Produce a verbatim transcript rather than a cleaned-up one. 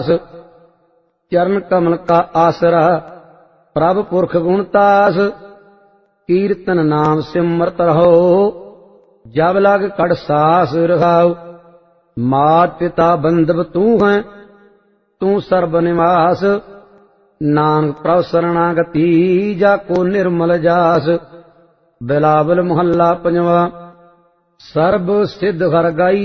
चरण कमल का आसरा प्रभ पुरख गुणतास। कीर्तन नाम सिमरत रहो जब लग कड़ सास रखाओ। मात पिता बंधव तू है तू सर्ब निवास। नानक प्रभ शरणागति जाको निर्मल जास। बिलावल मोहल्ला पंजवा। सर्ब सिद्ध हर गाई